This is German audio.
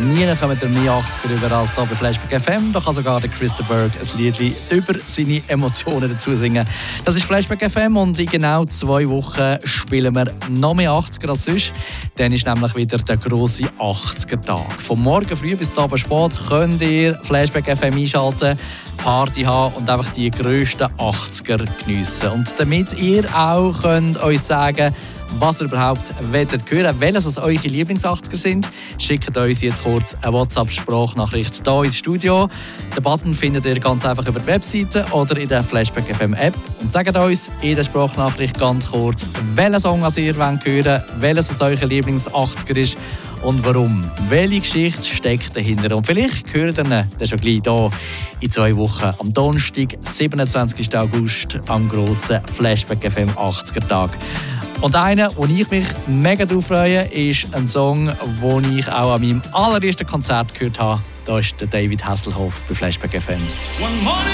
Nie kommen wir mehr 80er rüber als hier bei Flashback FM. Da kann sogar der Christa Berg ein Liedli über seine Emotionen dazu singen. Das ist Flashback FM und in genau 2 Wochen spielen wir noch mehr 80er als sonst. Dann ist nämlich wieder der grosse 80er-Tag. Vom Morgen früh bis zum Abend spät könnt ihr Flashback FM einschalten, Party haben und einfach die grössten 80er geniessen. Und damit ihr auch könnt uns sagen, was ihr überhaupt wollt hören, welches eure Lieblings-80er sind, schickt uns jetzt kurz eine WhatsApp-Sprachnachricht hier ins Studio. Den Button findet ihr ganz einfach über die Webseite oder in der Flashback FM App. Und sagt uns in der Sprachnachricht ganz kurz, welchen Song ihr hören wollt, welches eure Lieblings-80er ist und warum. Welche Geschichte steckt dahinter? Und vielleicht hört ihr ihn dann schon gleich hier in 2 Wochen am Donnerstag, 27. August, am grossen Flashback FM 80er-Tag. Und einer, wo ich mich mega drauf freue, ist ein Song, den ich auch an meinem allerersten Konzert gehört habe. Da ist der David Hasselhoff bei Flashback FM.